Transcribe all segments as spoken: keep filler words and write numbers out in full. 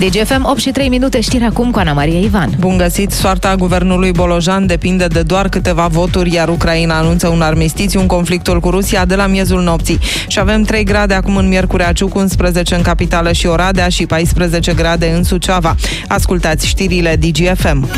D G F M opt și trei minute, știri acum cu Ana Maria Ivan. Bun găsit! Soarta guvernului Bolojan depinde de doar câteva voturi, iar Ucraina anunță un armistițiu în conflictul cu Rusia de la miezul nopții. Și avem trei grade acum în Miercurea Ciuc, unsprezece în capitală și Oradea și paisprezece grade în Suceava. Ascultați știrile D G F M.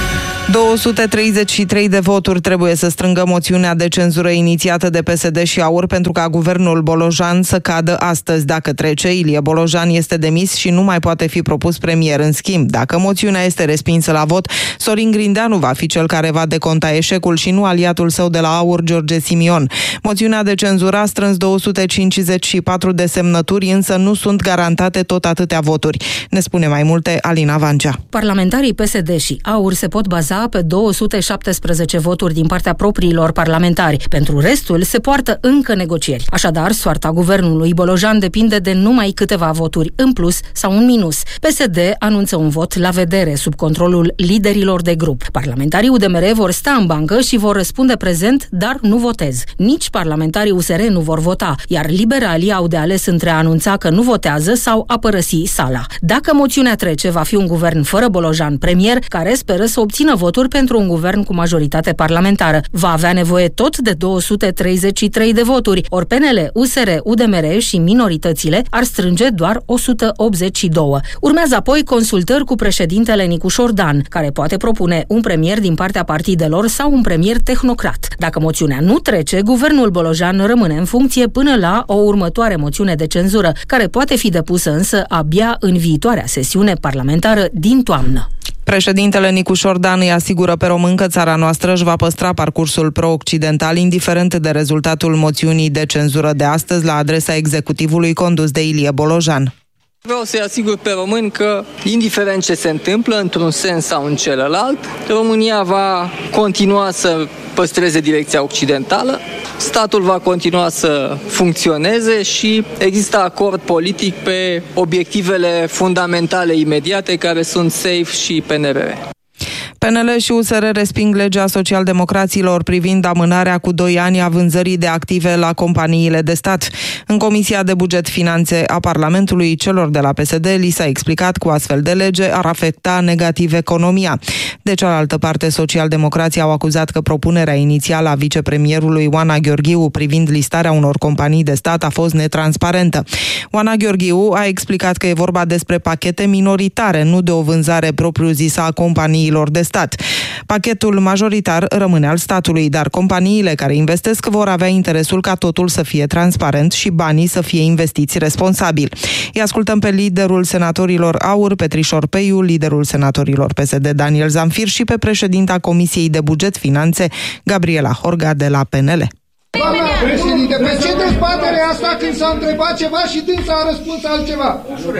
două sute treizeci și trei de voturi trebuie să strângă moțiunea de cenzură inițiată de P S D și AUR pentru ca guvernul Bolojan să cadă astăzi. Dacă trece, Ilie Bolojan este demis și nu mai poate fi propus premier. În schimb, dacă moțiunea este respinsă la vot, Sorin Grindeanu va fi cel care va deconta eșecul și nu aliatul său de la AUR, George Simion. Moțiunea de cenzură a strâns două sute cincizeci și patru de semnături, însă nu sunt garantate tot atâtea voturi. Ne spune mai multe Alina Vancea. Parlamentarii P S D și AUR se pot baza pe două sute șaptesprezece voturi din partea propriilor parlamentari. Pentru restul se poartă încă negocieri. Așadar, soarta guvernului Bolojan depinde de numai câteva voturi în plus sau în minus. P S D anunță un vot la vedere sub controlul liderilor de grup. Parlamentarii U D M R vor sta în bancă și vor răspunde prezent, dar nu votez. Nici parlamentarii U S R nu vor vota, iar liberalii au de ales între a anunța că nu votează sau a părăsi sala. Dacă moțiunea trece, va fi un guvern fără Bolojan premier, care speră să obțină voturi pentru un guvern cu majoritate parlamentară. Va avea nevoie tot de două sute treizeci și trei de voturi, ori P N L, U S R, U D M R și minoritățile ar strânge doar o sută optzeci și doi. Urmează apoi consultări cu președintele Nicu Șordan, care poate propune un premier din partea partidelor sau un premier tehnocrat. Dacă moțiunea nu trece, guvernul Bolojan rămâne în funcție până la o următoare moțiune de cenzură, care poate fi depusă însă abia în viitoarea sesiune parlamentară din toamnă. Președintele Nicu Șordan îi asigură pe român că țara noastră își va păstra parcursul pro-occidental, indiferent de rezultatul moțiunii de cenzură de astăzi la adresa executivului condus de Ilie Bolojan. Vreau să-i asigur pe români că, indiferent ce se întâmplă, într-un sens sau în celălalt, România va continua să păstreze direcția occidentală, statul va continua să funcționeze și există acord politic pe obiectivele fundamentale imediate, care sunt SAFE și P N R R. P N L și U S R resping legea socialdemocraților privind amânarea cu doi ani a vânzării de active la companiile de stat. În Comisia de Buget Finanțe a Parlamentului, celor de la P S D li s-a explicat că o astfel de lege ar afecta negativ economia. De cealaltă parte, socialdemocrații au acuzat că propunerea inițială a vicepremierului Oana Gheorghiu privind listarea unor companii de stat a fost netransparentă. Oana Gheorghiu a explicat că e vorba despre pachete minoritare, nu de o vânzare propriu-zisă a companiilor de stat. Pachetul majoritar rămâne al statului, dar companiile care investesc vor avea interesul ca totul să fie transparent și banii să fie investiți responsabil. Îi ascultăm pe liderul senatorilor AUR, Petrișor Peiu, liderul senatorilor P S D, Daniel Zamfir, și pe președinta Comisiei de Buget Finanțe, Gabriela Horga, de la P N L. Doamna președinte, pe ce dezbatere e asta când s-a întrebat ceva și dânsa a răspuns altceva?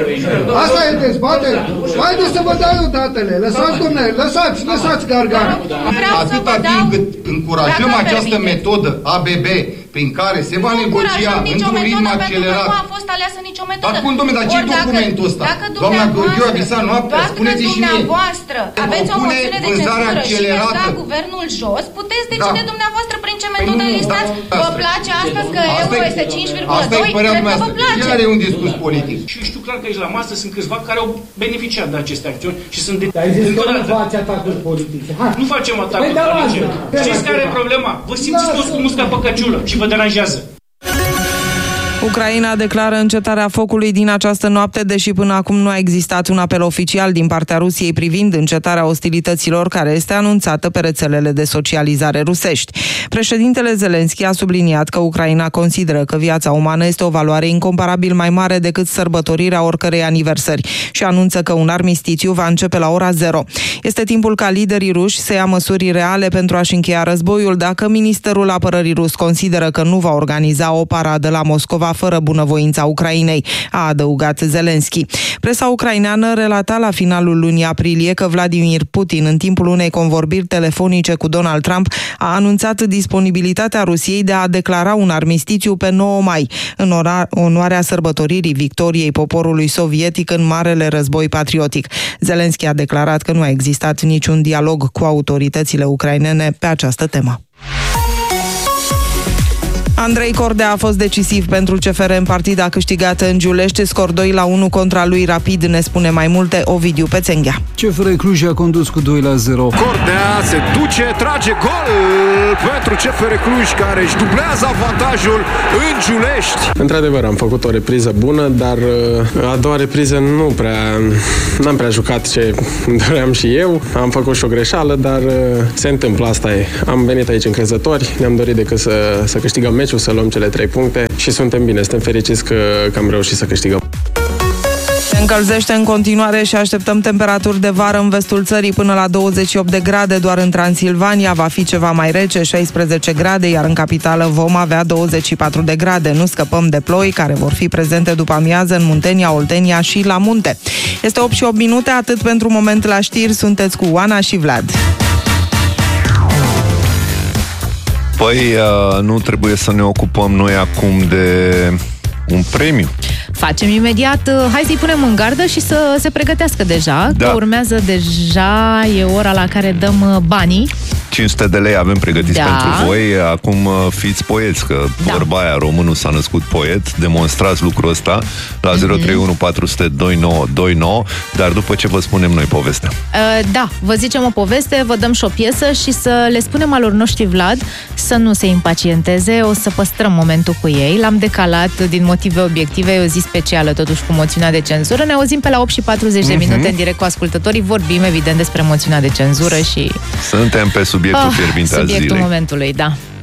Asta e dezbatere? Haideți să vă dau eu datele. Lăsați, domnule, lăsați, lăsați gargara. Atâta timp cât încurajăm această metodă A B B prin care se va negocia într-un ritm accelerat. Nu a fost aleasă nicio metodă. Acum, domnule, dar ce documentul ăsta? Doamna Gheorghiu a visat noaptea, spuneți-i și mie. Dumneavoastră aveți o moțiune de cenzură și veți da guvernul jos, puteți decide dumneavoastră prin ce metodă listați. Vă place astăzi că euro este cinci virgulă doi? Cred că vă place. Chiar e un discurs politic. Și știu clar că aici la masă sunt câțiva care au beneficiat de aceste acțiuni și sunt de... Dar ai zis că nu faci atacuri politice. Nu facem atacuri politice. Știți care e problema? Vă simțiți toți cu musca pe căciulă și vă deranjează. Ucraina declară încetarea focului din această noapte, deși până acum nu a existat un apel oficial din partea Rusiei privind încetarea ostilităților, care este anunțată pe rețelele de socializare rusești. Președintele Zelenski a subliniat că Ucraina consideră că viața umană este o valoare incomparabil mai mare decât sărbătorirea oricărei aniversări și anunță că un armistițiu va începe la ora zero. Este timpul ca liderii ruși să ia măsuri reale pentru a-și încheia războiul dacă Ministerul Apărării rus consideră că nu va organiza o paradă la Moscova fără bunăvoința Ucrainei, a adăugat Zelenski. Presa ucraineană relata la finalul lunii aprilie că Vladimir Putin, în timpul unei convorbiri telefonice cu Donald Trump, a anunțat disponibilitatea Rusiei de a declara un armistițiu pe nouă mai, în onoarea sărbătoririi victoriei poporului sovietic în Marele Război Patriotic. Zelenski a declarat că nu a existat niciun dialog cu autoritățile ucrainene pe această temă. Andrei Cordea a fost decisiv pentru C F R în partida câștigată în Giulești, scor doi la unu contra lui Rapid, ne spune mai multe Ovidiu Pețenghea. C F R Cluj a condus cu doi la zero. Cordea se duce, trage gol pentru C F R Cluj, care își dublează avantajul în Giulești. Într-adevăr, am făcut o repriză bună, dar a doua repriză nu prea, n-am prea jucat ce doream și eu. Am făcut și o greșeală, dar se întâmplă, asta e. Am venit aici încrezători, ne-am dorit decât să, să câștigăm meciul, să luăm cele trei puncte și suntem bine, suntem fericiți că, că am reușit să câștigăm. Se încălzește în continuare și așteptăm temperaturi de vară în vestul țării până la douăzeci și opt de grade, doar în Transilvania va fi ceva mai rece, șaisprezece grade, iar în capitală vom avea douăzeci și patru de grade. Nu scăpăm de ploi, care vor fi prezente după amiază în Muntenia, Oltenia și la munte. Este opt și opt minute, atât pentru moment la știri, sunteți cu Oana și Vlad. Păi, nu trebuie să ne ocupăm noi acum de un premiu. Facem imediat, hai să-i punem în gardă și să se pregătească deja, da. Că urmează deja, e ora la care dăm banii. cinci sute de lei avem pregătiți da. pentru voi. Acum fiți poeți, că da. vorba aia, românul s-a născut poet. Demonstrați lucrul ăsta la mm-hmm. zero trei unu patru zero zero doi nouă doi nouă, dar după ce vă spunem noi povestea. Uh, da, vă zicem o poveste, vă dăm și o piesă și să le spunem alor noștri, Vlad, să nu se impacienteze, o să păstrăm momentul cu ei. L-am decalat din motive obiective, e o zi specială totuși cu moțiunea de cenzură. Ne auzim pe la opt și patruzeci de minute mm-hmm. în direct cu ascultătorii. Vorbim evident despre moțiunea de cenzură și... Suntem pe subiectul oh, fierbinte al zilei. Subiectul momentului, da.